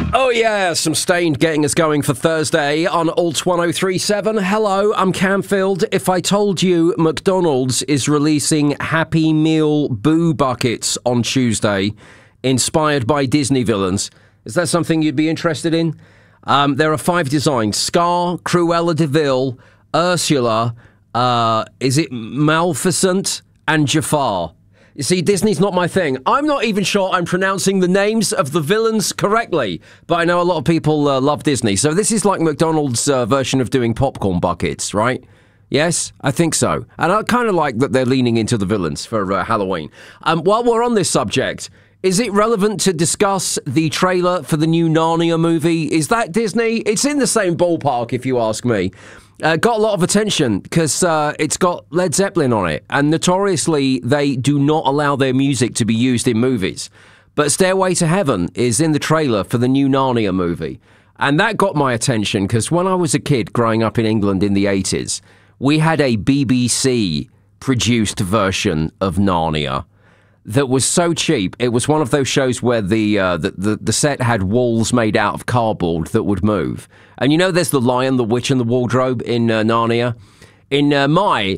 Oh yeah, some Stained getting us going for Thursday on Alt 1037. Hello, I'm Camfield. If I told you McDonald's is releasing Happy Meal Boo Buckets on Tuesday, inspired by Disney villains, is that something you'd be interested in? There are 5 designs: Scar, Cruella de Vil, Ursula, is it Maleficent, and Jafar. You see, Disney's not my thing. I'm not even sure I'm pronouncing the names of the villains correctly, but I know a lot of people love Disney. So this is like McDonald's version of doing popcorn buckets, right? Yes, I think so. And I kind of like that they're leaning into the villains for Halloween. While we're on this subject, is it relevant to discuss the trailer for the new Narnia movie? Is that Disney? It's in the same ballpark, if you ask me. Got a lot of attention because it's got Led Zeppelin on it, and notoriously they do not allow their music to be used in movies. But Stairway to Heaven is in the trailer for the new Narnia movie, and that got my attention because when I was a kid growing up in England in the 80s, we had a BBC-produced version of Narnia that was so cheap. It was one of those shows where the set had walls made out of cardboard that would move. And you know there's the Lion, the Witch and the Wardrobe in Narnia? In my